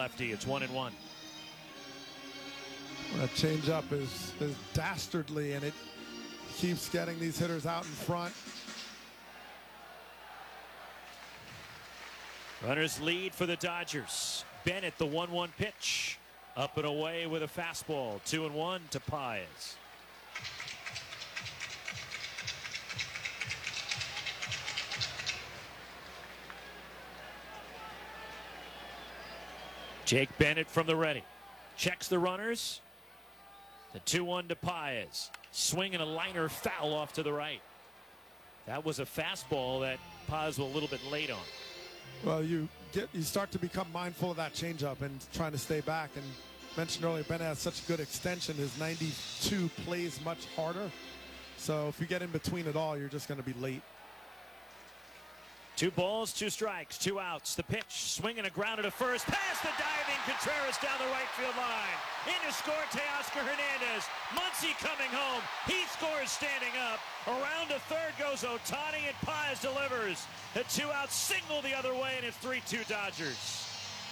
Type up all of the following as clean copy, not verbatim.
lefty. It's 1-1. That changeup is dastardly, and it keeps getting these hitters out in front. Runners lead for the Dodgers. Bennett, the 1-1 pitch. Up and away with a fastball. 2-1 to Páez. Jake Bennett from the ready. Checks the runners. The 2-1 to Páez. Swinging a liner foul off to the right. That was a fastball that Páez was a little bit late on. Well, you start to become mindful of that changeup and trying to stay back. And mentioned earlier, Bennett has such good extension. His 92 plays much harder. So if you get in between it all, you're just going to be late. 2 balls, 2 strikes, 2 outs. The pitch, swinging a grounder to first. Past the diving Contreras down the right field line. In to score, Teoscar Hernandez. Muncy coming home. He scores standing up. Around to third goes Ohtani, and Páez delivers. The 2-out single the other way, and it's 3-2 Dodgers.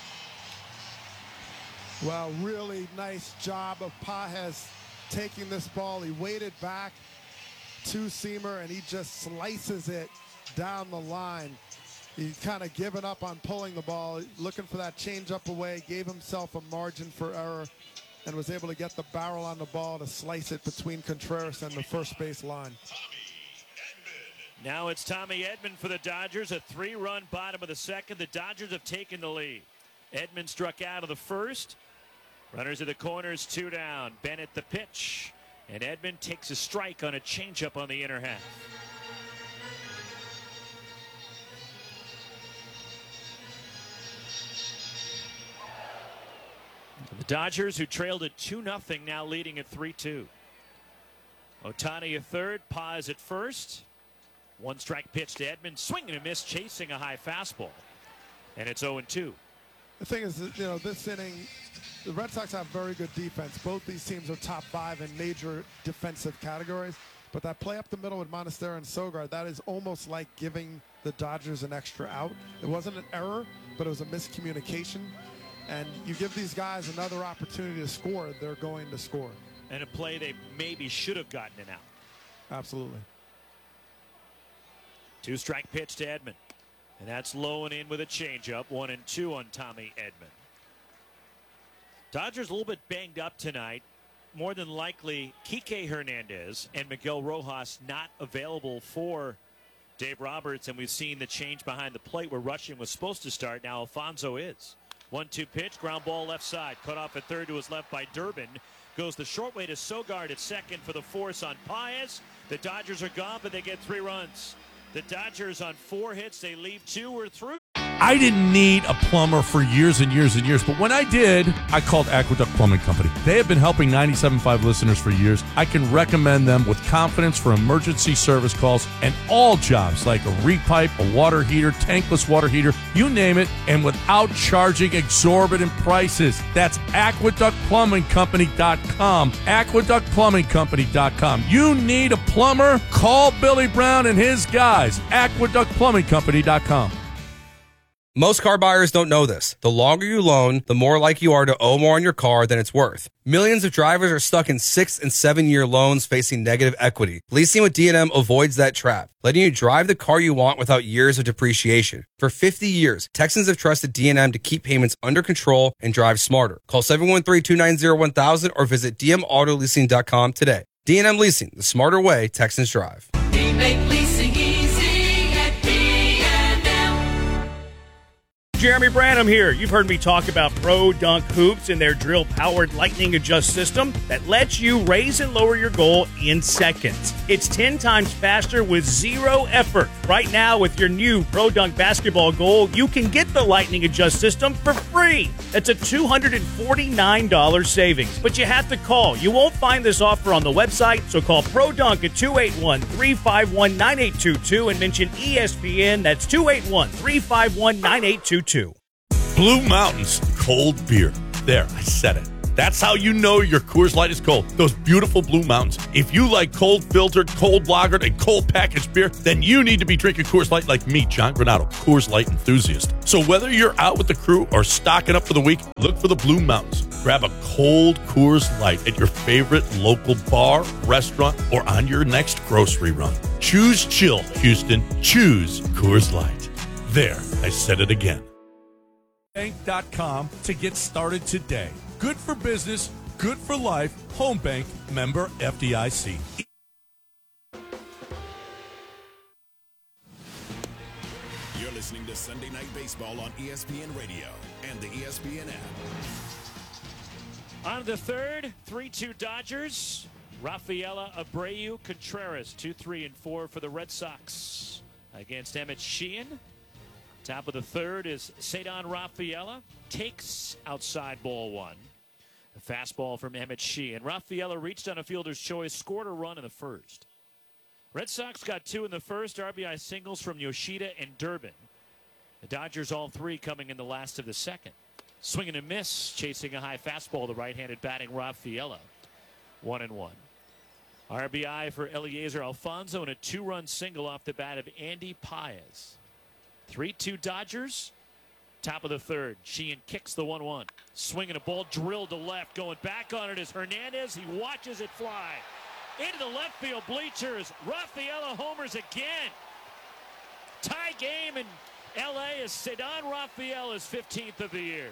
Well, really nice job of Páez taking this ball. He waited back, 2-seamer, and he just slices it down the line. He's kind of given up on pulling the ball, looking for that changeup away, gave himself a margin for error, and was able to get the barrel on the ball to slice it between Contreras and the first base line. Now it's Tommy Edman for the Dodgers. A 3-run bottom of the second. The Dodgers have taken the lead. Edman struck out of the first. Runners at the corners, 2 down. Bennett the pitch. And Edman takes a strike on a changeup on the inner half. The Dodgers, who trailed at 2-0, now leading at 3-2. Ohtani at third, Páez at first. 1-strike pitch to Edman, swinging and miss, chasing a high fastball. And it's 0-2. The thing is, you know, this inning, the Red Sox have very good defense. Both these teams are top 5 in major defensive categories. But that play up the middle with Monasterio and Sogard, that is almost like giving the Dodgers an extra out. It wasn't an error, but it was a miscommunication. And you give these guys another opportunity to score, they're going to score. And a play they maybe should have gotten it out. Absolutely. 2-strike pitch to Edman. And that's low and in with a changeup. 1-2 on Tommy Edman. Dodgers a little bit banged up tonight. More than likely, Kike Hernandez and Miguel Rojas not available for Dave Roberts. And we've seen the change behind the plate where Rushing was supposed to start. Now Alfonso is. 1-2 pitch, ground ball left side. Cut off at third to his left by Durbin. Goes the short way to Sogard at second for the force on Páez. The Dodgers are gone, but they get 3 runs. The Dodgers on 4 hits. They leave 2 or through. I didn't need a plumber for years and years and years, but when I did, I called Aqueduct Plumbing Company. They have been helping 97.5 listeners for years. I can recommend them with confidence for emergency service calls and all jobs like a repipe, a water heater, tankless water heater, you name it, and without charging exorbitant prices. That's AqueductPlumbingCompany.com. AqueductPlumbingCompany.com. You need a plumber? Call Billy Brown and his guys. AqueductPlumbingCompany.com. Most car buyers don't know this. The longer you loan, the more likely you are to owe more on your car than it's worth. Millions of drivers are stuck in 6- and 7-year loans facing negative equity. Leasing with D&M avoids that trap, letting you drive the car you want without years of depreciation. For 50 years, Texans have trusted D&M to keep payments under control and drive smarter. Call 713-290-1000 or visit dmautoleasing.com today. D&M Leasing, the smarter way Texans drive. We make leasing easy at D&M. Jeremy Branham here. You've heard me talk about Pro Dunk Hoops and their drill-powered lightning adjust system that lets you raise and lower your goal in seconds. It's 10 times faster with 0 effort. Right now, with your new Pro Dunk basketball goal, you can get the lightning adjust system for free. That's a $249 savings, but you have to call. You won't find this offer on the website, so call Pro Dunk at 281-351-9822 and mention ESPN. That's 281-351-9822. Blue Mountains cold beer. There, I said it. That's how you know your Coors Light is cold. Those beautiful Blue Mountains. If you like cold filtered, cold lagered, and cold packaged beer, then you need to be drinking Coors Light like me, John Granado, Coors Light enthusiast. So whether you're out with the crew or stocking up for the week, look for the Blue Mountains. Grab a cold Coors Light at your favorite local bar, restaurant, or on your next grocery run. Choose chill, Houston. Choose Coors Light. There, I said it again. Bank.com to get started today. Good for business, good for life. Home Bank, member FDIC. You're listening to Sunday Night Baseball on ESPN Radio and the ESPN app. On the third, 3-2 Dodgers. Rafaela Abreu Contreras, 2-3-4 for the Red Sox against Emmett Sheehan. Top of the third is Cedar Rafaela. Takes outside ball one. A fastball from Emmett Sheehan. Rafaela reached on a fielder's choice, scored a run in the first. Red Sox got 2 in the first. RBI singles from Yoshida and Durbin. The Dodgers all 3 coming in the last of the second. Swing and a miss, chasing a high fastball, the right-handed batting Rafaela. 1-1. RBI for Eliezer Alfonso and a 2-run single off the bat of Andy Paez. 3-2 Dodgers. Top of the third. Sheehan kicks the 1-1. Swinging a ball drilled to left. Going back on it is Hernandez. He watches it fly. Into the left field bleachers. Rafaela homers again. Tie game in L.A. is Cedar Rafaela's 15th of the year.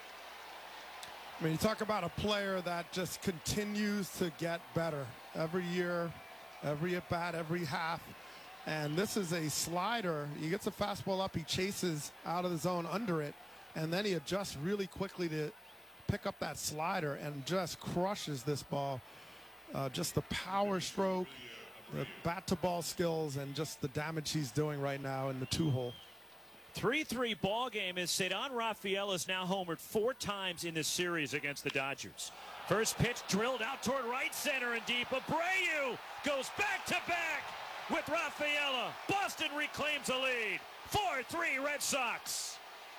I mean, you talk about a player that just continues to get better every year, every at bat, every half. And this is a slider. He gets a fastball up. He chases out of the zone under it. And then he adjusts really quickly to pick up that slider and just crushes this ball. Just the power stroke, the bat-to-ball skills, and just the damage he's doing right now in the 2-hole. 3-3 ball game as Cedar Rafaela has now homered 4 times in this series against the Dodgers. First pitch drilled out toward right center and deep. Abreu goes back-to-back with Rafaela. Boston reclaims a lead. 4-3 Red Sox.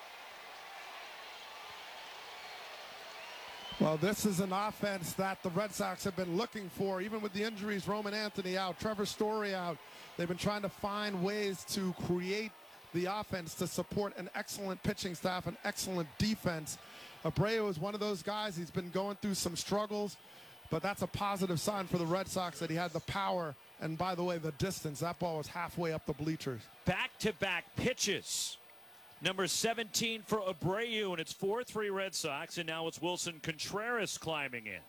Well, this is an offense that the Red Sox have been looking for, even with the injuries. Roman Anthony out, Trevor Story out. They've been trying to find ways to create the offense to support an excellent pitching staff, an excellent defense. Abreu is one of those guys. He's been going through some struggles, but that's a positive sign for the Red Sox that he had the power. And by the way, the distance, that ball was halfway up the bleachers. Back-to-back pitches. Number 17 for Abreu, and it's 4-3 Red Sox, and now it's Wilson Contreras climbing in.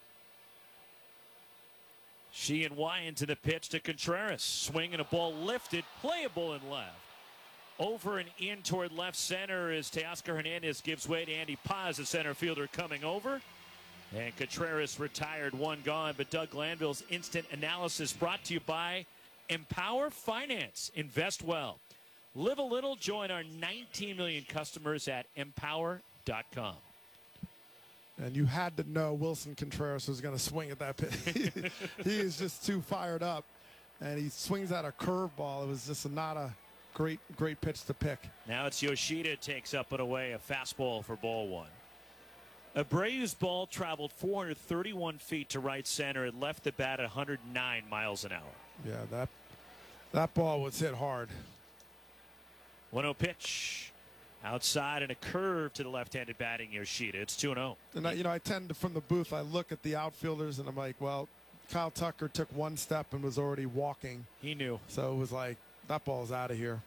Sheehan winds to the pitch to Contreras. Swing and a ball lifted, playable and left. Over and in toward left center as Teoscar Hernandez gives way to Andy Paz, the center fielder coming over. And Contreras retired, 1 gone. But Doug Glanville's instant analysis brought to you by Empower Finance. Invest well. Live a little. Join our 19 million customers at empower.com. And you had to know Wilson Contreras was going to swing at that pitch. He is just too fired up. And he swings at a curveball. It was just not a great pitch to pick. Now it's Yoshida takes up and away a fastball for ball 1. Abreu's ball traveled 431 feet to right center. It left the bat at 109 miles an hour. Yeah, that ball was hit hard. 1-0 pitch. Outside and a curve to the left-handed batting Yoshida. It's 2-0. And I tend to, from the booth, I look at the outfielders and I'm like, well, Kyle Tucker took 1 step and was already walking. He knew. So it was like, that ball's out of here.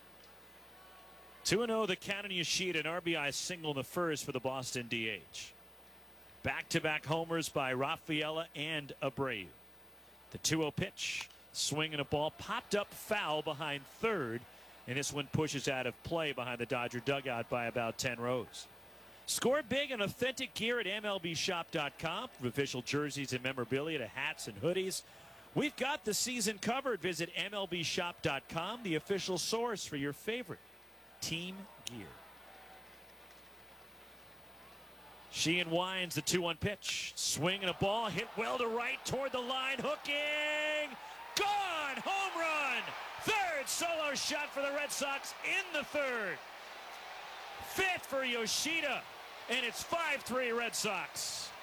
2-0 the count on Yoshida, an RBI single in the first for the Boston DH. Back-to-back homers by Rafaela and Abreu. The 2-0 pitch. Swing and a ball popped up foul behind third. And this one pushes out of play behind the Dodger dugout by about 10 rows. Score big and authentic gear at MLBshop.com. From official jerseys and memorabilia to hats and hoodies. We've got the season covered. Visit MLBshop.com, the official source for your favorite team gear. Sheehan winds the 2-1 pitch. Swing and a ball hit well to right toward the line. Hooking. Gone. Home run. Third solo shot for the Red Sox in the third. 5th for Yoshida. And it's 5-3 Red Sox.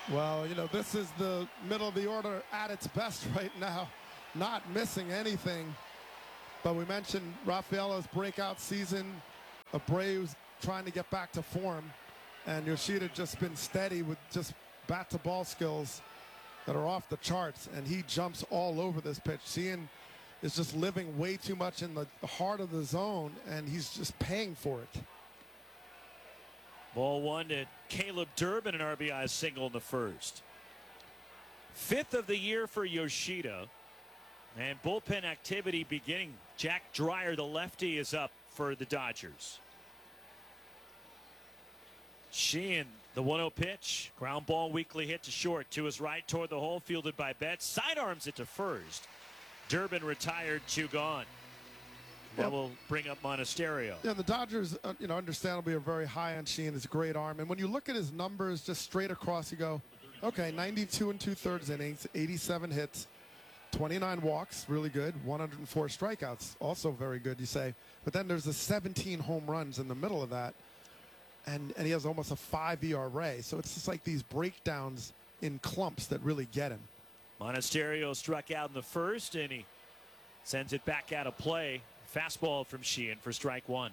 Well, this is the middle of the order at its best right now, not missing anything. But we mentioned Rafaela's breakout season. Abreu's trying to get back to form. And Yoshida just been steady with just bat-to-ball skills that are off the charts. And he jumps all over this pitch. Sheehan is just living way too much in the heart of the zone, and he's just paying for it. Ball one to Caleb Durbin, an RBI single in the first. 5th of the year for Yoshida. And bullpen activity beginning. Jack Dreyer, the lefty, is up for the Dodgers. Sheehan, the 1-0 pitch. Ground ball, weakly hit to short. To his right, toward the hole, fielded by Betts. Sidearms it to first. Durbin retired, 2 gone. That will bring up Monasterio. Yeah, the Dodgers, understandably are very high on Sheehan. It's a great arm. And when you look at his numbers just straight across, you go, okay, 92 2/3 innings, 87 hits, 29 walks, really good, 104 strikeouts, also very good, you say. But then there's the 17 home runs in the middle of that. And he has almost a 5 ERA. So it's just like these breakdowns in clumps that really get him. Monasterio struck out in the first, and he sends it back out of play. Fastball from Sheehan for strike 1.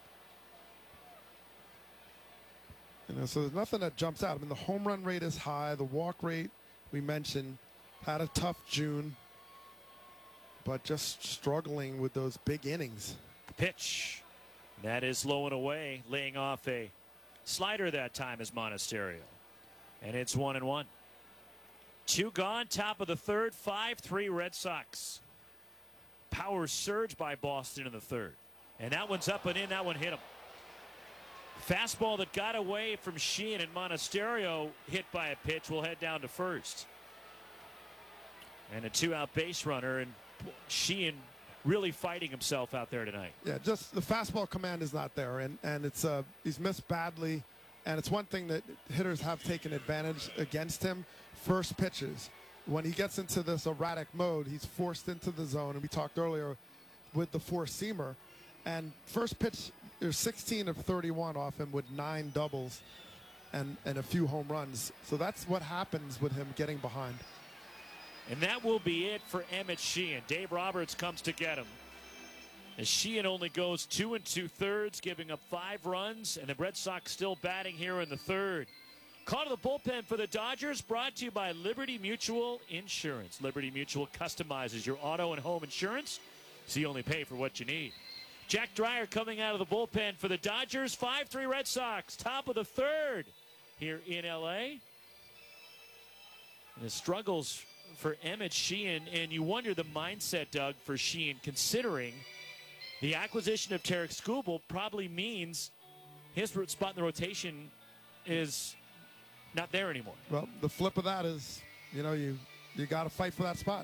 So there's nothing that jumps out. I mean, the home run rate is high. The walk rate, we mentioned, had a tough June, but just struggling with those big innings. Pitch. That is low and away, laying off a slider that time is Monasterio. And it's 1-1. 2 gone, top of the third, 5-3 Red Sox. Power surge by Boston in the third. And that one's up and in. That one hit him. Fastball that got away from Sheehan, and Monasterio hit by a pitch will head down to first. And a 2-out base runner, and Sheehan really fighting himself out there tonight. Yeah, just the fastball command is not there, and it's he's missed badly, and it's one thing that hitters have taken advantage against him. First pitches. When he gets into this erratic mode, he's forced into the zone, and we talked earlier with the four-seamer. And first pitch, there's 16 of 31 off him with 9 doubles and a few home runs. So that's what happens with him getting behind. And that will be it for Emmett Sheehan. Dave Roberts comes to get him. As Sheehan only goes 2 2/3, giving up 5 runs, and the Red Sox still batting here in the third. Call to the bullpen for the Dodgers, brought to you by Liberty Mutual Insurance. Liberty Mutual customizes your auto and home insurance, so you only pay for what you need. Jack Dreyer coming out of the bullpen for the Dodgers. 5-3 Red Sox, top of the third here in L.A. And the struggles for Emmett Sheehan, and you wonder the mindset, Doug, for Sheehan, considering the acquisition of Tarek Skubal probably means his spot in the rotation is not there anymore. Well, the flip of that is, you got to fight for that spot.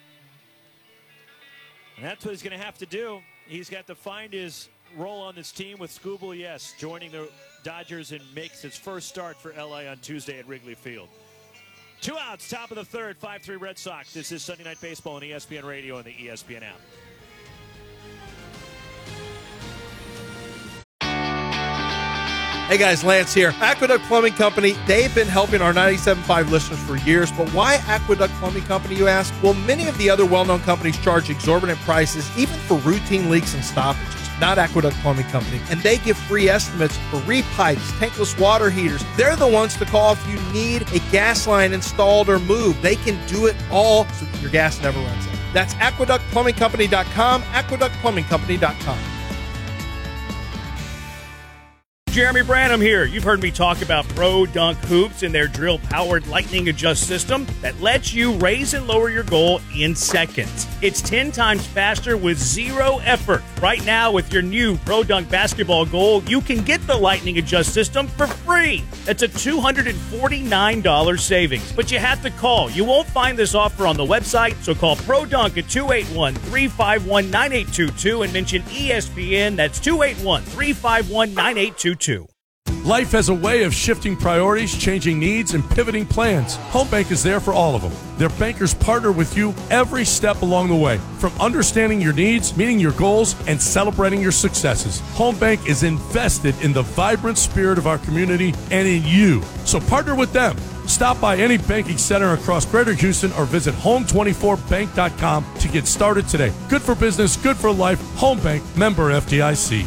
And that's what he's going to have to do. He's got to find his role on this team with Skubal, yes, joining the Dodgers and makes his first start for L.A. on Tuesday at Wrigley Field. 2 outs, top of the third, 5-3 Red Sox. This is Sunday Night Baseball on ESPN Radio and the ESPN app. Hey guys, Lance here. Aqueduct Plumbing Company, they've been helping our 97.5 listeners for years, but why Aqueduct Plumbing Company, you ask? Well, many of the other well-known companies charge exorbitant prices, even for routine leaks and stoppages. Not Aqueduct Plumbing Company. And they give free estimates for repipes, tankless water heaters. They're the ones to call if you need a gas line installed or moved. They can do it all so that your gas never runs out. That's aqueductplumbingcompany.com, aqueductplumbingcompany.com. Jeremy Branham here. You've heard me talk about Pro Dunk Hoops and their drill-powered lightning adjust system that lets you raise and lower your goal in seconds. It's 10 times faster with 0 effort. Right now, with your new Pro Dunk basketball goal, you can get the lightning adjust system for free. That's a $249 savings. But you have to call. You won't find this offer on the website, so call Pro Dunk at 281-351-9822 and mention ESPN. That's 281-351-9822. Life has a way of shifting priorities, changing needs, and pivoting plans. Home Bank is there for all of them. Their bankers partner with you every step along the way, from understanding your needs, meeting your goals, and celebrating your successes. Home Bank is invested in the vibrant spirit of our community and in you. So partner with them. Stop by any banking center across Greater Houston or visit home24bank.com to get started today. Good for business, good for life. Home Bank, member FDIC.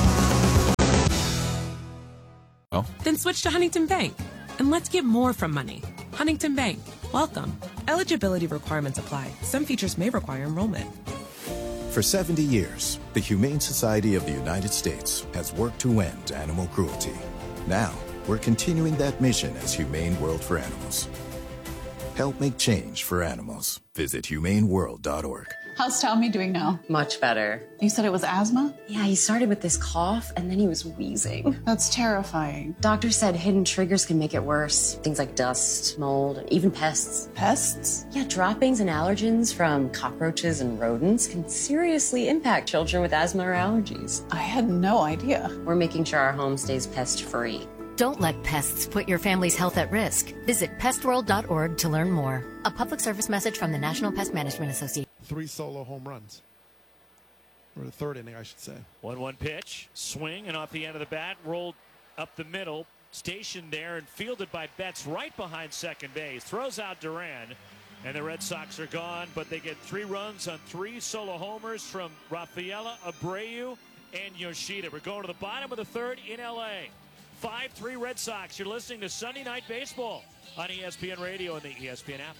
Then switch to Huntington Bank, and let's get more from money. Huntington Bank, welcome. Eligibility requirements apply. Some features may require enrollment. For 70 years, the Humane Society of the United States has worked to end animal cruelty. Now, we're continuing that mission as Humane World for Animals. Help make change for animals. Visit humaneworld.org. How's Tommy doing now? Much better. You said it was asthma? Yeah, he started with this cough and then he was wheezing. That's terrifying. Doctor said hidden triggers can make it worse. Things like dust, mold, and even pests. Pests? Yeah, droppings and allergens from cockroaches and rodents can seriously impact children with asthma or allergies. I had no idea. We're making sure our home stays pest-free. Don't let pests put your family's health at risk. Visit pestworld.org to learn more. A public service message from the National Pest Management Association. 3 solo home runs. Or the third inning, I should say. 1-1 pitch, swing, and off the end of the bat, rolled up the middle, stationed there and fielded by Betts right behind second base. Throws out Duran, and the Red Sox are gone, but they get 3 runs on 3 solo homers from Rafaela, Abreu, and Yoshida. We're going to the bottom of the third in L.A. 5-3 Red Sox. You're listening to Sunday Night Baseball on ESPN Radio and the ESPN app.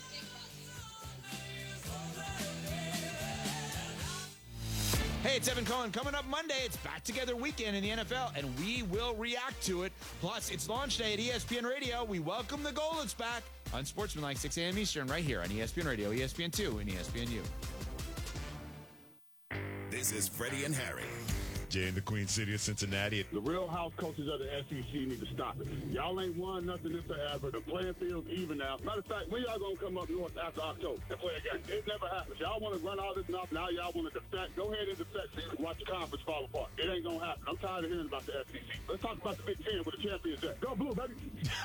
Hey, it's Evan Cohen. Coming up Monday, it's Back Together Weekend in the NFL, and we will react to it. Plus, it's launch day at ESPN Radio. We welcome the Goldens back on Sportsmanlike, 6 a.m. Eastern, right here on ESPN Radio, ESPN2, and ESPNU. This is Freddie and Harry. Jay in the Queen City of Cincinnati. The real house coaches of the SEC need to stop it. Y'all ain't won nothing this forever. The playing field's even now. Matter of fact, when y'all gonna come up north after October and play again? It never happens. Y'all want to run all this off. Now y'all want to defect. Go ahead and defect so you can watch the conference fall apart. It ain't gonna happen. I'm tired of hearing about the SEC. Let's talk about the Big Ten where the champions at. Go Blue, baby.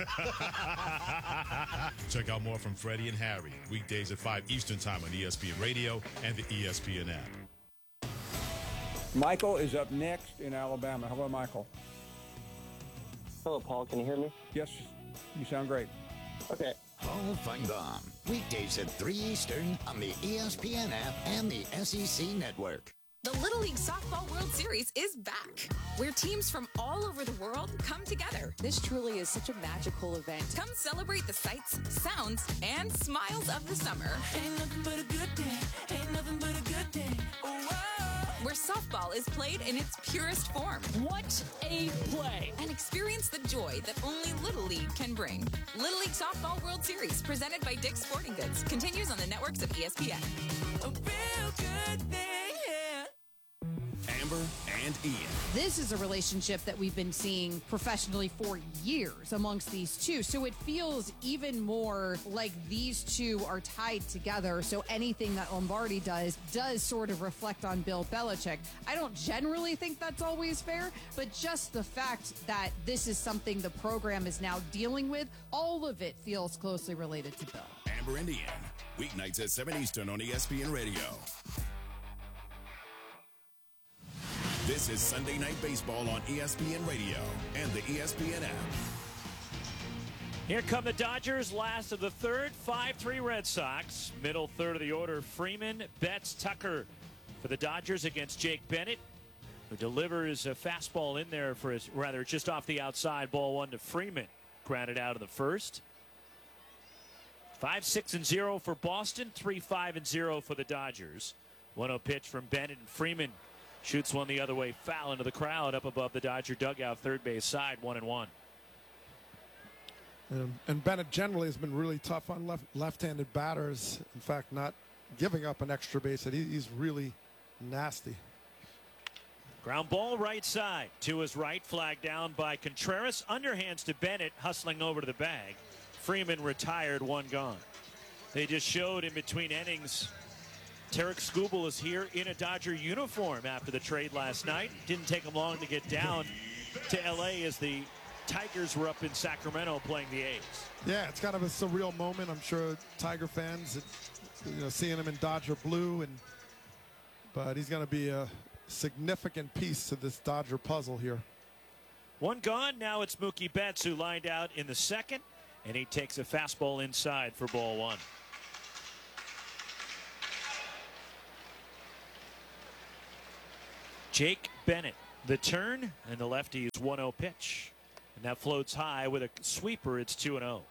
Check out more from Freddie and Harry. Weekdays at 5 Eastern Time on ESPN Radio and the ESPN app. Michael is up next in Alabama. Hello, Michael. Hello, Paul. Can you hear me? Yes, you sound great. Okay. Paul Feinbaum, weekdays at 3 Eastern on the ESPN app and the SEC Network. The Little League Softball World Series is back, where teams from all over the world come together. This truly is such a magical event. Come celebrate the sights, sounds, and smiles of the summer. Ain't nothing but a good day. Ain't nothing but a good day. Oh, where softball is played in its purest form. What a play! And experience the joy that only Little League can bring. Little League Softball World Series, presented by Dick's Sporting Goods, continues on the networks of ESPN. a real good thing, yeah. Amber and Ian. This is a relationship that we've been seeing professionally for years amongst these two. So it feels even more like these two are tied together. So anything that Lombardi does sort of reflect on Bill Belichick. I don't generally think that's always fair, but just the fact that this is something the program is now dealing with, all of it feels closely related to Bill. Amber and Ian. Weeknights at 7 Eastern on ESPN Radio. This is Sunday Night Baseball on ESPN Radio and the ESPN app. Here come the Dodgers, last of the third, 5-3 Red Sox. Middle third of the order, Freeman, Betts, Tucker for the Dodgers against Jake Bennett, who delivers a fastball in there for his, rather just off the outside, ball one to Freeman. Grounded out in the first. 5-6-0 for Boston, 3-5-0 for the Dodgers. 1-0 pitch from Bennett, and Freeman shoots one the other way, foul into the crowd up above the Dodger dugout, third base side, 1-1. And Bennett generally has been really tough on left-handed batters. In fact, not giving up an extra base. He's really nasty. Ground ball right side to his right, flagged down by Contreras. Underhands to Bennett, hustling over to the bag. Freeman retired, one gone. They just showed in between innings, Tarek Skubal is here in a Dodger uniform after the trade last night. Didn't take him long to get down to L.A. as the Tigers were up in Sacramento playing the A's. Yeah, it's kind of a surreal moment. I'm sure Tiger fans, seeing him in Dodger blue, but he's going to be a significant piece to this Dodger puzzle here. One gone. Now it's Mookie Betts, who lined out in the second. And he takes a fastball inside for ball one. Jake Bennett, the turn, and the lefty's 1-0 pitch. And that floats high with a sweeper. It's 2-0.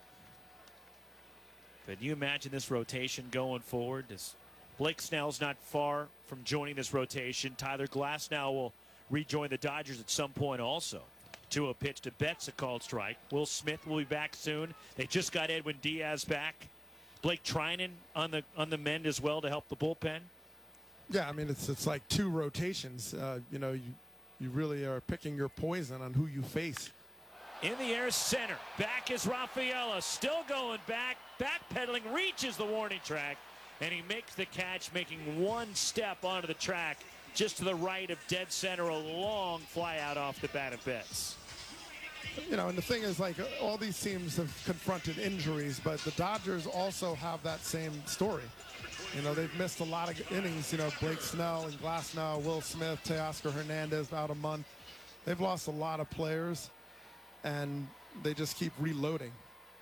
Can you imagine this rotation going forward? Blake Snell's not far from joining this rotation. Tyler Glasnow will rejoin the Dodgers at some point also. 2-0 pitch to Betts, a called strike. Will Smith will be back soon. They just got Edwin Diaz back. Blake Trinan on the mend as well to help the bullpen. Yeah, I mean, it's like 2 rotations. You really are picking your poison on who you face. In the air center. Back is Rafaela. Still going back. Backpedaling. Reaches the warning track. And he makes the catch, making one step onto the track just to the right of dead center. A long fly out off the bat of Betts. And the thing is, like, all these teams have confronted injuries, but the Dodgers also have that same story. They've missed a lot of innings. Blake Snell and Glasnow, Will Smith, Teoscar Hernandez out a month. They've lost a lot of players, and they just keep reloading.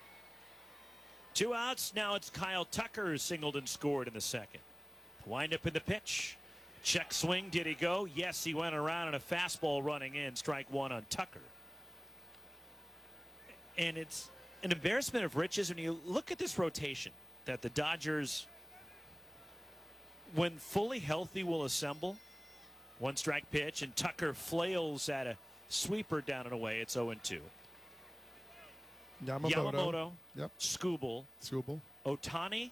2 outs. Now it's Kyle Tucker who singled and scored in the second. Wind up in the pitch. Check swing. Did he go? Yes, he went around on a fastball running in. Strike one on Tucker. And it's an embarrassment of riches when you look at this rotation that the Dodgers, when fully healthy, will assemble. 1 strike pitch, and Tucker flails at a sweeper down and away. It's 0-2. Yamamoto. Yep. Skubal. Ohtani.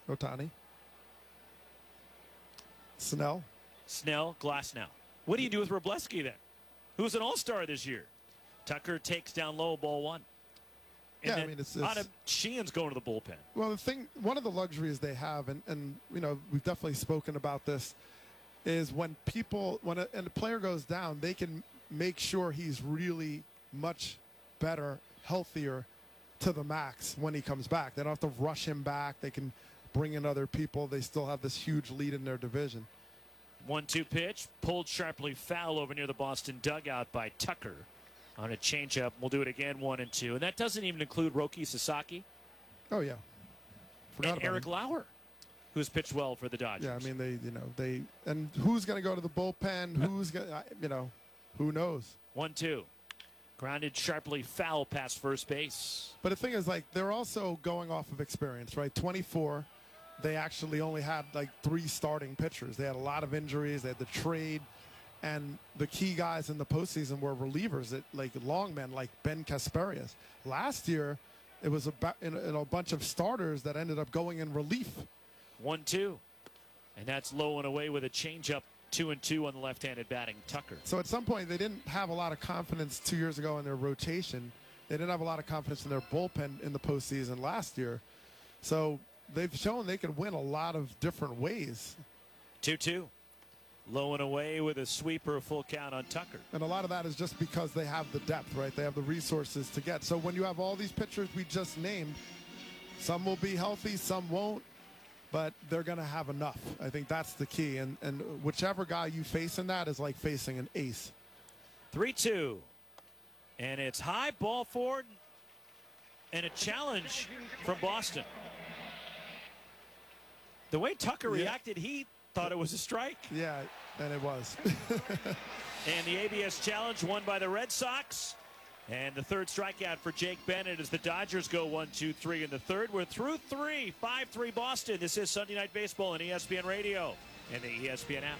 Snell. Glasnow. What do you do with Wroblewski then? Who's an all-star this year? Tucker takes down low, ball 1. And I mean, it's Adam Sheehan's going to the bullpen. Well, one of the luxuries they have, and we've definitely spoken about this, is when a player goes down, they can make sure he's really much better, healthier to the max when he comes back. They don't have to rush him back. They can bring in other people. They still have this huge lead in their division. 1-2 pitch, pulled sharply foul over near the Boston dugout by Tucker on a changeup. We'll do it again, 1-2. And that doesn't even include Roki Sasaki. Oh, yeah. And Eric Lauer, who's pitched well for the Dodgers. Yeah, I mean, they and who's going to go to the bullpen? Who's going to, who knows? 1-2. Grounded sharply foul past first base. But the thing is, like, they're also going off of experience, right? 24, they actually only had, like, 3 starting pitchers. They had a lot of injuries. They had the trade. And the key guys in the postseason were relievers, like long men, like Ben Kasperius. Last year, it was a bunch of starters that ended up going in relief. 1-2. And that's low and away with a changeup. 2-2 on the left-handed batting Tucker. So at some point, they didn't have a lot of confidence 2 years ago in their rotation. They didn't have a lot of confidence in their bullpen in the postseason last year. So they've shown they can win a lot of different ways. 2-2. Low and away with a sweeper, a full count on Tucker. And a lot of that is just because they have the depth, right? They have the resources to get. So when you have all these pitchers we just named, some will be healthy, some won't. But they're going to have enough. I think that's the key. And whichever guy you face in that is like facing an ace. 3-2. And it's high ball forward and a challenge from Boston. The way Tucker reacted, he thought it was a strike. Yeah, and it was. And the ABS challenge won by the Red Sox. And the third strikeout for Jake Bennett as the Dodgers go 1-2-3 in the third. We're through 3, 5-3 Boston. This is Sunday Night Baseball on ESPN Radio and the ESPN app.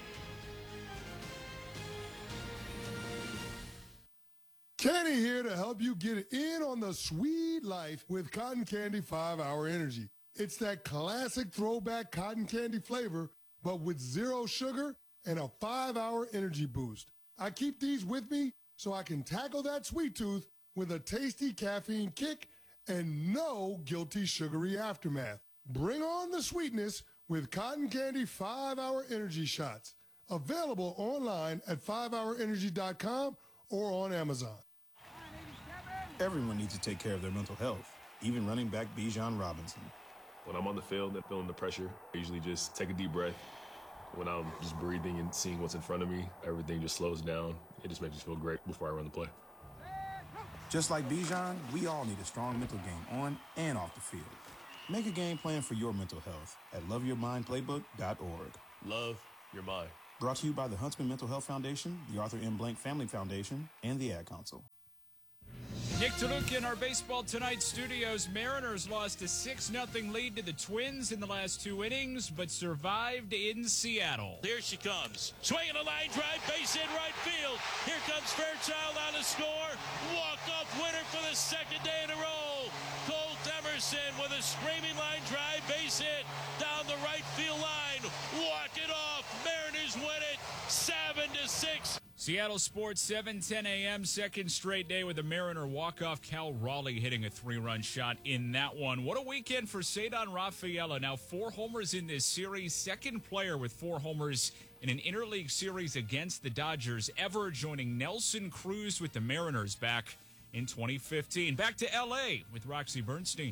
Kenny here to help you get in on the sweet life with Cotton Candy 5-Hour Energy. It's that classic throwback cotton candy flavor, but with 0 sugar and a 5-hour energy boost. I keep these with me so I can tackle that sweet tooth with a tasty caffeine kick and no guilty sugary aftermath. Bring on the sweetness with Cotton Candy 5-Hour Energy Shots. Available online at 5hourenergy.com or on Amazon. Everyone needs to take care of their mental health, even running back Bijan Robinson. When I'm on the field and feeling the pressure, I usually just take a deep breath. When I'm just breathing and seeing what's in front of me, everything just slows down. It just makes me feel great before I run the play. Just like Bijan, we all need a strong mental game on and off the field. Make a game plan for your mental health at loveyourmindplaybook.org. Love your mind. Brought to you by the Huntsman Mental Health Foundation, the Arthur M. Blank Family Foundation, and the Ad Council. Nick Toluca in our Baseball Tonight studios. Mariners lost a 6-0 lead to the Twins in the last 2 innings, but survived in Seattle. Here she comes. Swinging a line drive, base in right field. Here comes Fairchild on the score. Walk-off winner for the second day in a row. Colt Emerson with a screaming line drive, base hit down the right field line. Walk it off. Mariners win it 7-6. Seattle Sports, 7:10 a.m., second straight day with a Mariner walk-off. Cal Raleigh hitting a 3-run shot in that one. What a weekend for Cedar Rafaela. Now 4 homers in this series. Second player with 4 homers in an interleague series against the Dodgers ever, joining Nelson Cruz with the Mariners back in 2015. Back to L.A. with Roxy Bernstein.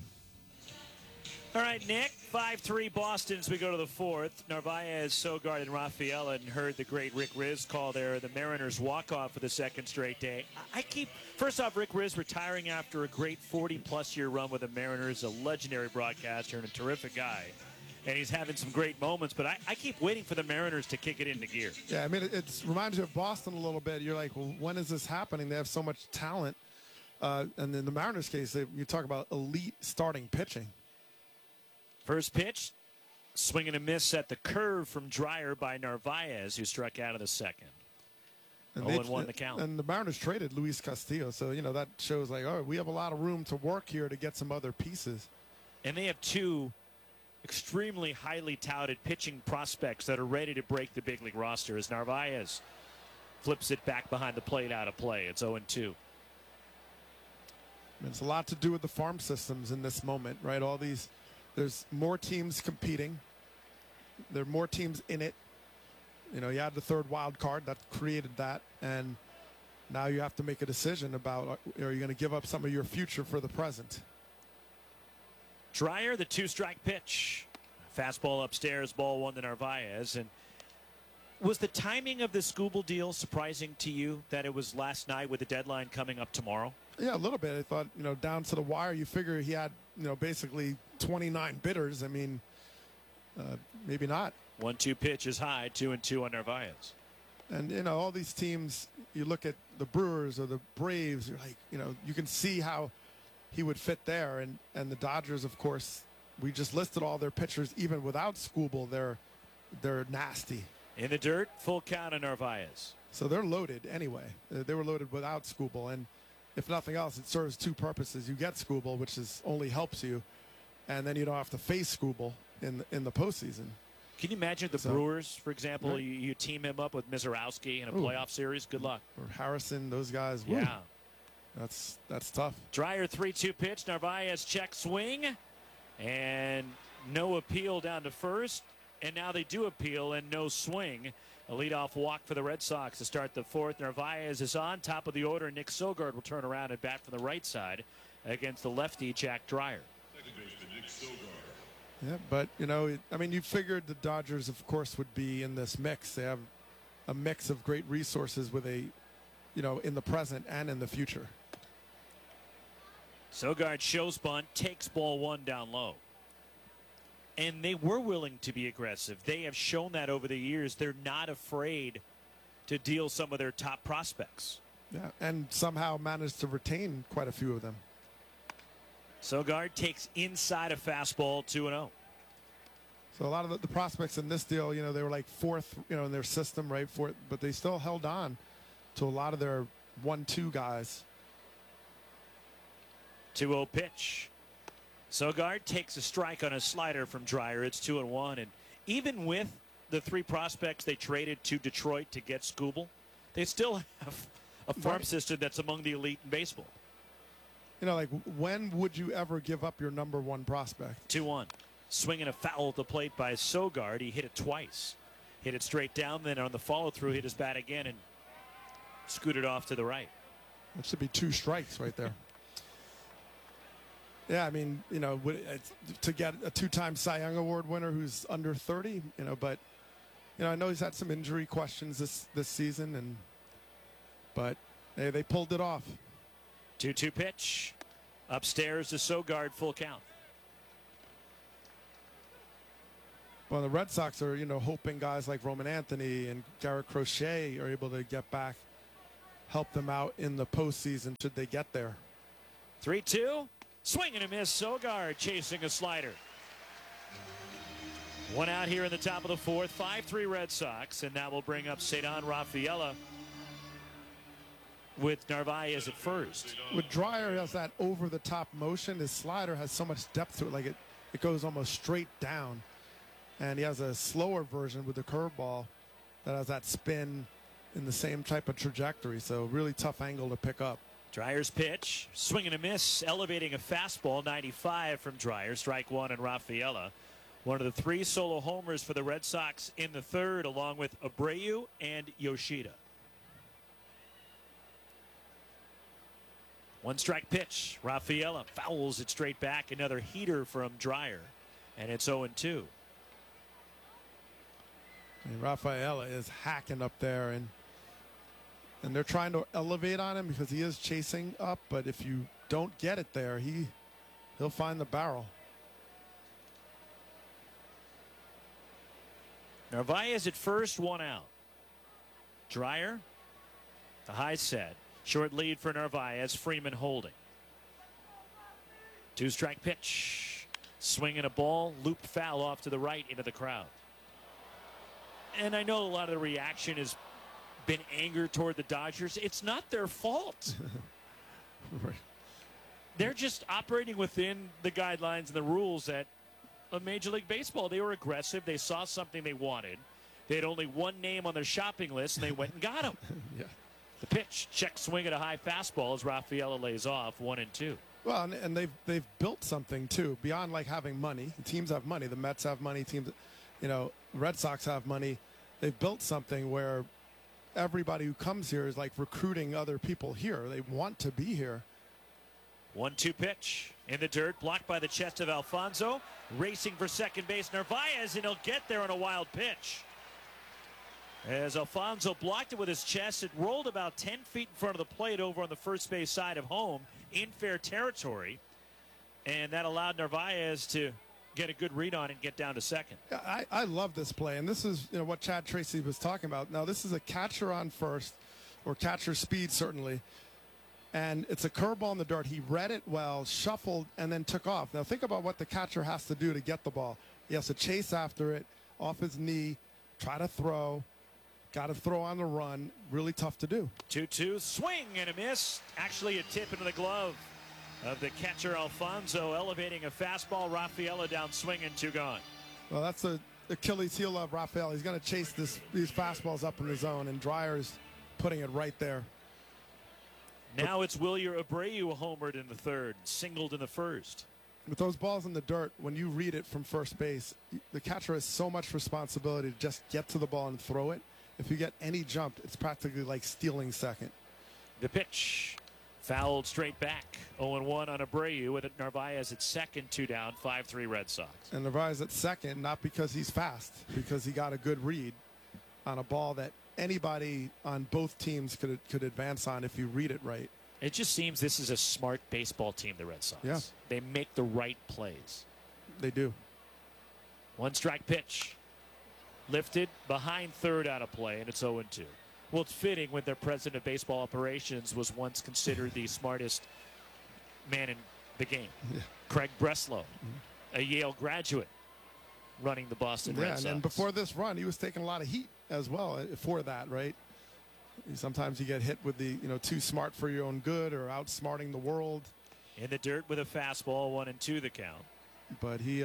All right, Nick, 5-3 Boston as we go to the 4th. Narvaez, Sogard, and Rafaela, and heard the great Rick Riz call there the Mariners walk-off for the second straight day. First off, Rick Riz retiring after a great 40-plus year run with the Mariners, a legendary broadcaster and a terrific guy. And he's having some great moments, but I keep waiting for the Mariners to kick it into gear. Yeah, I mean, it reminds you of Boston a little bit. You're like, well, when is this happening? They have so much talent. And in the Mariners case, you talk about elite starting pitching. First pitch, swing and a miss at the curve from Dreyer by Narvaez, who struck out in the second. 0-1 the count. And the Mariners traded Luis Castillo, so, that shows like, oh, we have a lot of room to work here to get some other pieces. And they have 2 extremely highly touted pitching prospects that are ready to break the big league roster as Narvaez flips it back behind the plate out of play. It's 0-2. It's a lot to do with the farm systems in this moment, right? There's more teams competing. There are more teams in it. You had the third wild card that created that, and now you have to make a decision about, are you going to give up some of your future for the present? Dreyer, the 2-strike pitch. Fastball upstairs, ball 1 to Narvaez. And was the timing of the Skubal deal surprising to you that it was last night with the deadline coming up tomorrow? Yeah, a little bit. I thought, down to the wire, you figure he had, basically 29 bidders. I mean, maybe not. 1-2 pitch is high, 2-2 on Narvaez. And, all these teams, you look at the Brewers or the Braves, you're like, you can see how he would fit there. And the Dodgers, of course, we just listed all their pitchers. Even without Skubal, they're nasty. In the dirt, full count on Narvaez. So they're loaded anyway. They were loaded without Skubal. And if nothing else, it serves 2 purposes. You get Skubal, which only helps you, and then you don't have to face Skubal in the postseason. Can you imagine the Brewers, for example, right? you team him up with Mizorowski in a playoff series? Good luck. Or Harrison, those guys. Yeah. Woo. That's tough. Dreyer 3-2 pitch. Narvaez check swing, and no appeal down to first. And now they do appeal and no swing. A leadoff walk for the Red Sox to start the 4th. Narvaez is on top of the order. Nick Sogard will turn around and bat from the right side against the lefty Jack Dreyer. Yeah, but, you figured the Dodgers, of course, would be in this mix. They have a mix of great resources with in the present and in the future. Sogard shows bunt, takes ball 1 down low. And they were willing to be aggressive. They have shown that over the years. They're not afraid to deal some of their top prospects. Yeah, and somehow managed to retain quite a few of them. Sogard takes inside a fastball, 2-0. So a lot of the prospects in this deal, they were like 4th, in their system, right? 4th, but they still held on to a lot of their 1-2 guys. 2-0 pitch. Sogard takes a strike on a slider from Dreyer. It's 2-1. And even with the 3 prospects they traded to Detroit to get Skubal, they still have a farm system that's among the elite in baseball. When would you ever give up your number 1 prospect? 2-1. Swinging a foul at the plate by Sogard. He hit it twice. Hit it straight down, then on the follow-through, hit his bat again and scooted off to the right. That should be 2 strikes right there. Yeah, to get a 2-time Cy Young Award winner who's under 30, but, I know he's had some injury questions this season, but hey, they pulled it off. 2-2 pitch. Upstairs to Sogard, full count. Well, the Red Sox are, hoping guys like Roman Anthony and Garrett Crochet are able to get back, help them out in the postseason should they get there. 3-2. Swing and a miss. Sogard chasing a slider. One out here in the top of the fourth. 5-3 Red Sox, and that will bring up Ceddanne Rafaela with Narvaez at first. With Dreyer has that over-the-top motion. His slider has so much depth to it, like it goes almost straight down. And he has a slower version with the curveball that has that spin in the same type of trajectory. So really tough angle to pick up. Dreyer's pitch, swing and a miss, elevating a fastball, 95 from Dreyer. Strike one and Rafaela. One of the 3 solo homers for the Red Sox in the third, along with Abreu and Yoshida. 1-strike pitch. Rafaela fouls it straight back. Another heater from Dreyer. And it's 0-2. And Rafaela is hacking up there, and they're trying to elevate on him because he is chasing up. But if you don't get it there, he'll find the barrel. Narvaez at first, 1 out. Dreyer, the high set. Short lead for Narvaez. Freeman holding. 2-strike pitch. Swinging a ball, looped foul off to the right into the crowd. And I know a lot of the reaction has been anger toward the Dodgers. It's not their fault. Right. They're just operating within the guidelines and the rules at a Major League Baseball. They were aggressive. They saw something they wanted. They had only one name on their shopping list, and they went and got him. Yeah. The pitch, check swing at a high fastball as Rafaela lays off, 1-2. Well, and they've built something too beyond like having money. Teams have money. The Mets have money. Teams, Red Sox have money. They've built something where everybody who comes here is like recruiting other people here. They want to be here. 1-2 pitch in the dirt, blocked by the chest of Alfonso. Racing for second base, Narvaez, and he'll get there on a wild pitch. As Alfonso blocked it with his chest, it rolled about 10 feet in front of the plate over on the first base side of home in fair territory. And that allowed Narvaez to get a good read on and get down to second. I love this play, and this is what Chad Tracy was talking about. Now, this is a catcher on first, or catcher speed certainly, and it's a curveball in the dirt. He read it well, shuffled, and then took off. Now, think about what the catcher has to do to get the ball. He has to chase after it, off his knee, try to throw. Got to throw on the run. Really tough to do. 2-2, swing and a miss. Actually a tip into the glove of the catcher Alfonso, elevating a fastball. Rafaela down swinging, 2 gone. Well, that's the Achilles heel of Rafaela. He's going to chase these fastballs up in the zone, and Dreyer's putting it right there. Now it's Wilyer Abreu homered in the third, singled in the first. With those balls in the dirt, when you read it from first base, the catcher has so much responsibility to just get to the ball and throw it. If you get any jump, it's practically like stealing second. The pitch fouled straight back. 0-1 on Abreu with Narvaez at second, 2 down, 5-3 Red Sox. And Narvaez at second, not because he's fast, because he got a good read on a ball that anybody on both teams could advance on if you read it right. It just seems this is a smart baseball team, the Red Sox. Yeah. They make the right plays. They do. 1-strike pitch. Lifted behind third out of play, and it's 0-2. Well, it's fitting when their president of baseball operations was once considered the smartest man in the game. Yeah. Craig Breslow, a Yale graduate, running the Boston Red Sox. And before this run, he was taking a lot of heat as well for that, right? Sometimes you get hit with the, too smart for your own good or outsmarting the world. In the dirt with a fastball, 1-2 the count. But he,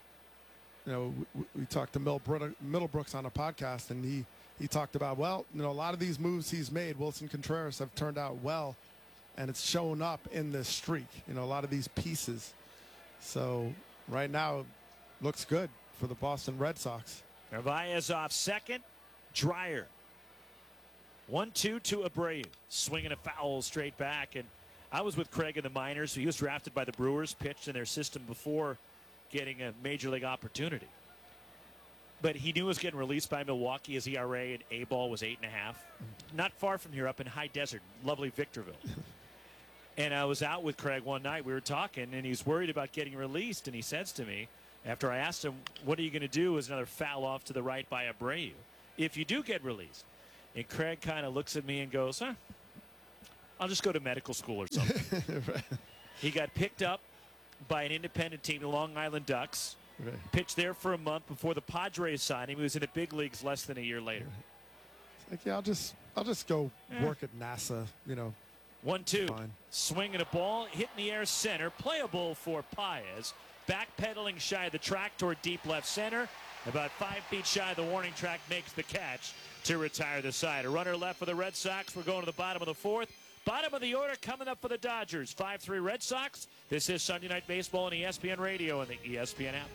we talked to Middlebrooks on a podcast, and he talked about, a lot of these moves he's made, Wilson Contreras, have turned out well, and it's shown up in this streak, a lot of these pieces. So right now, looks good for the Boston Red Sox. Narvaez off second. Dreyer. 1-2 to Abreu. Swinging a foul straight back. And I was with Craig in the minors. He was drafted by the Brewers, pitched in their system before getting a major league opportunity. But he knew he was getting released by Milwaukee. His ERA and A-ball was 8.5. Not far from here, up in High Desert, lovely Victorville. And I was out with Craig one night. We were talking, and he's worried about getting released. And he says to me, after I asked him, what are you going to do as another foul off to the right by Abreu if you do get released? And Craig kind of looks at me and goes, I'll just go to medical school or something. Right. He got picked up by an independent team, the Long Island Ducks. Right. Pitched there for a month before the Padres signed him. He was in the big leagues less than a year later. Like, yeah, I'll just go work at NASA, 1-2. Fine. Swinging a ball, hit in the air center, playable for Paez. Backpedaling shy of the track toward deep left center. About 5 feet shy of the warning track, makes the catch to retire the side. A runner left for the Red Sox. We're going to the bottom of the fourth. Bottom of the order coming up for the Dodgers. 5-3 Red Sox. This is Sunday Night Baseball on ESPN Radio and the ESPN app.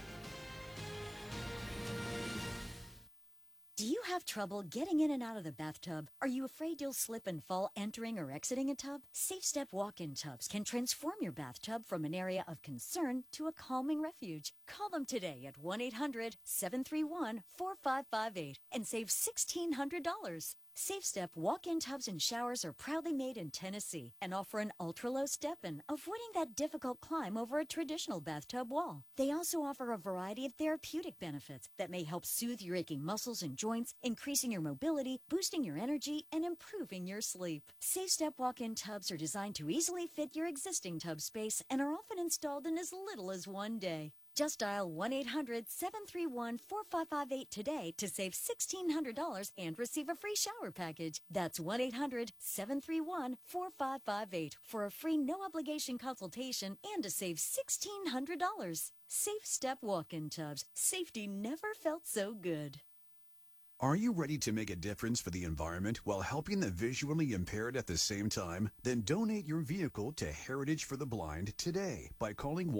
Do you have trouble getting in and out of the bathtub? Are you afraid you'll slip and fall entering or exiting a tub? Safe Step walk-in tubs can transform your bathtub from an area of concern to a calming refuge. Call them today at 1-800-731-4558 and save $1,600. Safe Step walk-in tubs and showers are proudly made in Tennessee and offer an ultra-low step-in, avoiding that difficult climb over a traditional bathtub wall. They also offer a variety of therapeutic benefits that may help soothe your aching muscles and joints, increasing your mobility, boosting your energy, and improving your sleep. Safe Step walk-in tubs are designed to easily fit your existing tub space and are often installed in as little as 1 day. Just dial 1-800-731-4558 today to save $1,600 and receive a free shower package. That's 1-800-731-4558 for a free no-obligation consultation and to save $1,600. Safe Step walk-in tubs. Safety never felt so good. Are you ready to make a difference for the environment while helping the visually impaired at the same time? Then donate your vehicle to Heritage for the Blind today by calling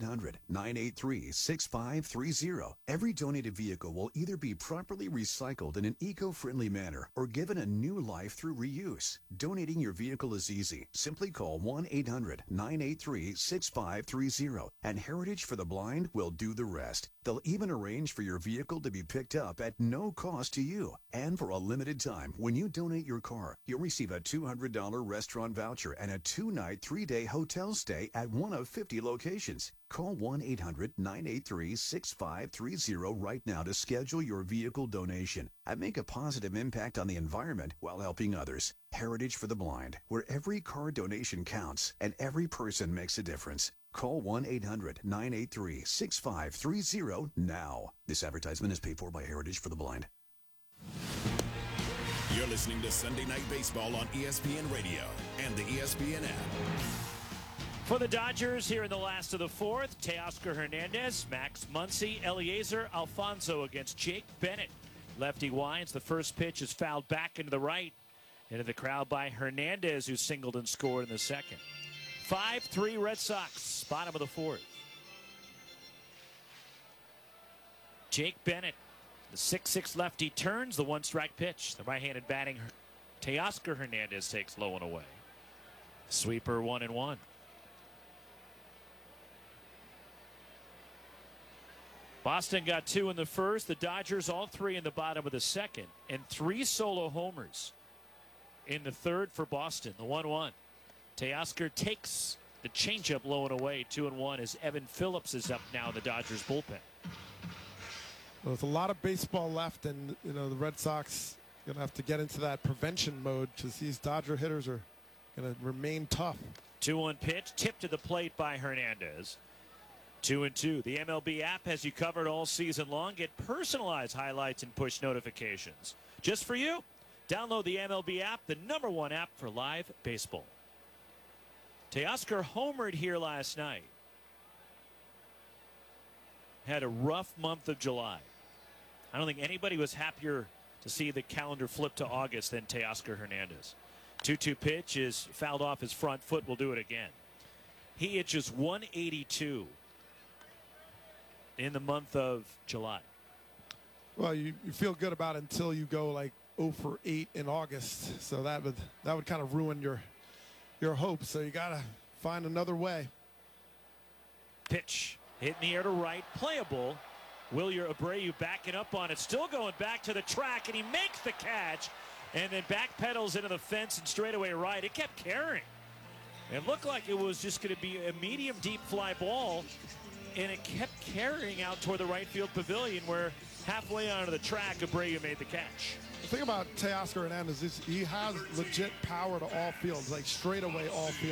1-800-983-6530. Every donated vehicle will either be properly recycled in an eco-friendly manner or given a new life through reuse. Donating your vehicle is easy. Simply call 1-800-983-6530 and Heritage for the Blind will do the rest. They'll even arrange for your vehicle to be picked up at no cost to you. And for a limited time, when you donate your car, you'll receive a $200 restaurant voucher and a 2-night, 3-day hotel stay at one of 50 locations. Call 1-800-983-6530 right now to schedule your vehicle donation and make a positive impact on the environment while helping others. Heritage for the Blind, where every car donation counts and every person makes a difference. Call 1-800-983-6530 now. This advertisement is paid for by Heritage for the Blind. You're listening to Sunday Night Baseball on ESPN Radio and the ESPN app. For the Dodgers here in the last of the fourth, Teoscar Hernandez, Max Muncy, Eliezer Alfonso against Jake Bennett. Lefty winds. The first pitch is fouled back into the right. Into the crowd by Hernandez, who singled and scored in the second. 5-3 Red Sox, bottom of the fourth. Jake Bennett, the 6'6 lefty, turns the one-strike pitch. The right-handed batting Teoscar Hernandez takes low and away. Sweeper 1-1. Boston got 2 in the first. The Dodgers all 3 in the bottom of the second. And 3 solo homers in the third for Boston. The 1-1. Teoscar takes the changeup low and away. 2-1 as Evan Phillips is up now in the Dodgers bullpen. Well, there's a lot of baseball left, and the Red Sox going to have to get into that prevention mode because these Dodger hitters are going to remain tough. 2-1 pitch, tipped to the plate by Hernandez. 2-2. The MLB app has you covered all season long. Get personalized highlights and push notifications just for you. Download the MLB app, the #1 app for live baseball. Teoscar homered here last night. Had a rough month of July. I don't think anybody was happier to see the calendar flip to August than Teoscar Hernandez. 2-2 pitch is fouled off his front foot. We'll do it again. He itches 182 in the month of July. Well, you feel good about it until you go like 0 for 8 in August. So that would kind of ruin your hopes. So you got to find another way. Pitch hit in the air to right, playable. Wilyer Abreu backing up on it, still going back to the track, and he makes the catch, and then backpedals into the fence and straightaway right. It kept carrying. It looked like it was just going to be a medium deep fly ball, and it kept carrying out toward the right field pavilion where halfway onto the track, Abreu made the catch. The thing about Teoscar Hernandez is he has legit power to all fields, like straight away all fields.